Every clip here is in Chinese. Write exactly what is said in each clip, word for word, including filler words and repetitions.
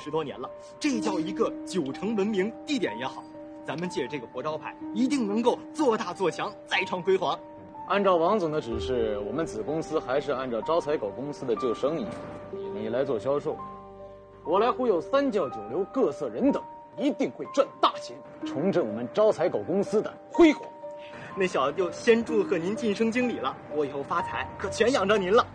十多年了，这叫一个九成文明，地点也好。咱们借着这个活招牌，一定能够做大做强，再创辉煌。 按照王总的指示，我们子公司还是按照招财狗公司的旧生意，你来做销售，我来忽悠三教九流各色人等，一定会赚大钱，重振我们招财狗公司的辉煌。 那小子就先祝贺您晋升经理了，我以后发财可全仰着您了。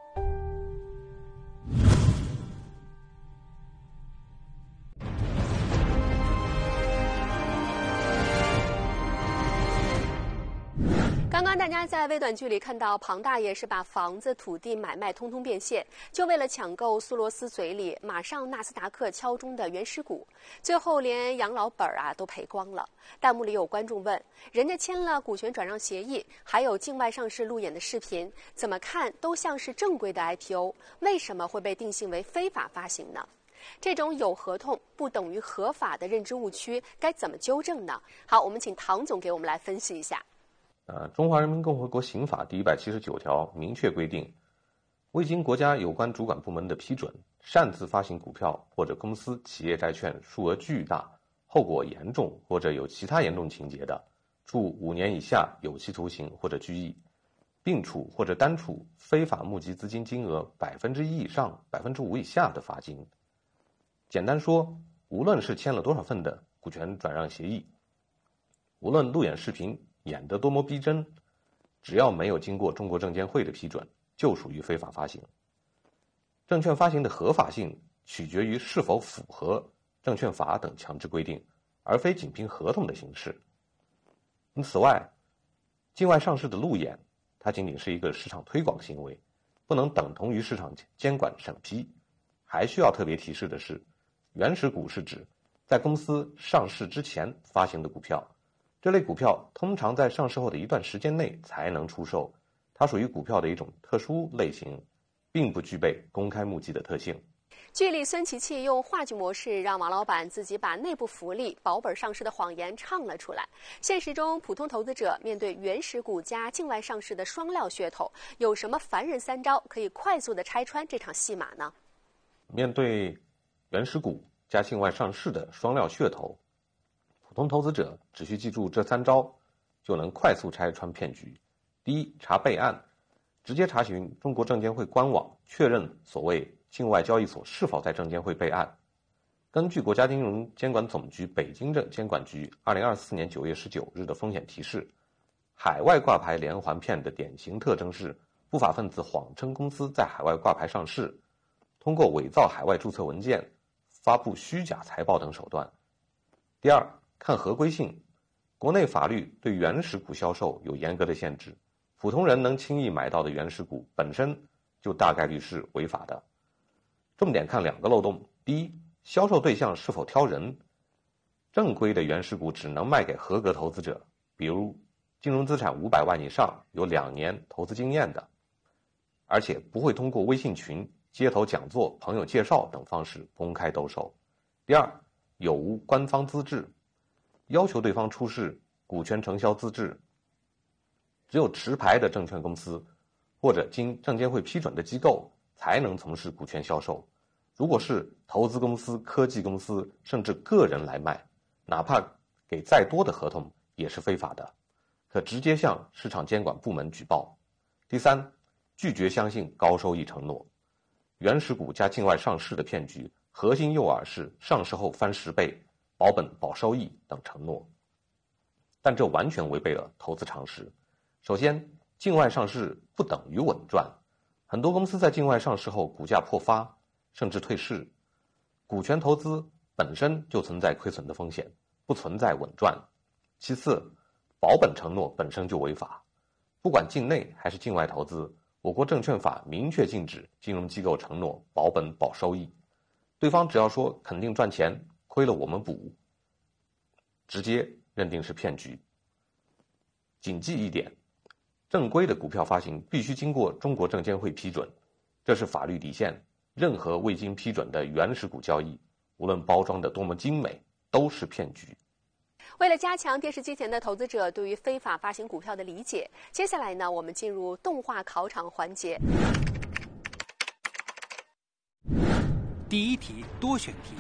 刚刚大家在微短剧里看到庞大爷是把房子、土地买卖通通变现，就为了抢购苏罗斯嘴里马上纳斯达克敲钟的原始股，最后连养老本啊都赔光了。弹幕里有观众问：人家签了股权转让协议，还有境外上市路演的视频，怎么看都像是正规的 I P O， 为什么会被定性为非法发行呢？这种有合同不等于合法的认知误区该怎么纠正呢？好，我们请唐总给我们来分析一下。 呃，中华人民共和国刑法第一百七十九条明确规定，未经国家有关主管部门的批准，擅自发行股票或者公司、企业债券数额巨大、后果严重或者有其他严重情节的，处五年以下有期徒刑或者拘役，并处或者单处非法募集资金金额百分之一以上、百分之五以下的罚金。简单说，无论是签了多少份的股权转让协议，无论路演视频演得多么逼真，只要没有经过中国证监会的批准，就属于非法发行。证券发行的合法性取决于是否符合证券法等强制规定，而非仅凭合同的形式。此外，境外上市的路演，它仅仅是一个市场推广行为，不能等同于市场监管审批。还需要特别提示的是，原始股是指在公司上市之前发行的股票，这类股票通常在上市后的一段时间内才能出售，它属于股票的一种特殊类型，并不具备公开募集的特性。 剧里孙琪琪用话剧模式让王老板自己把内部福利、保本上市的谎言唱了出来。现实中，普通投资者面对原始股加境外上市的双料噱头，有什么凡人三招可以快速的拆穿这场戏码呢？ 面对原始股加境外上市的双料噱头，普通投资者只需记住这三招，就能快速拆穿骗局。第一，查备案，直接查询中国证监会官网，确认所谓境外交易所是否在证监会备案。根据国家金融监管总局北京证监管局二零二四年九月十九日的风险提示，海外挂牌连环骗的典型特征是不法分子谎称公司在海外挂牌上市，通过伪造海外注册文件、发布虚假财报等手段。第二，看合规性，国内法律对原始股销售有严格的限制，普通人能轻易买到的原始股本身就大概率是违法的。重点看两个漏洞：第一，销售对象是否挑人，正规的原始股只能卖给合格投资者，比如金融资产五百万以上、有两年投资经验的，而且不会通过微信群、街头讲座、朋友介绍等方式公开兜售。第二，有无官方资质，要求对方出示股权承销资质，只有持牌的证券公司或者经证监会批准的机构才能从事股权销售。如果是投资公司、科技公司甚至个人来卖，哪怕给再多的合同也是非法的，可直接向市场监管部门举报。第三，拒绝相信高收益承诺。原始股加境外上市的骗局，核心诱饵是上市后翻十倍、保本保收益等承诺，但这完全违背了投资常识。首先，境外上市不等于稳赚，很多公司在境外上市后股价破发甚至退市，股权投资本身就存在亏损的风险，不存在稳赚。其次，保本承诺本身就违法，不管境内还是境外投资，我国证券法明确禁止金融机构承诺保本保收益，对方只要说肯定赚钱，亏了我们补，直接认定是骗局。谨记一点，正规的股票发行必须经过中国证监会批准，这是法律底线。任何未经批准的原始股交易，无论包装的多么精美，都是骗局。 为了加强电视机前的投资者对于非法发行股票的理解，接下来呢，我们进入动画考场环节。 第一题多选题。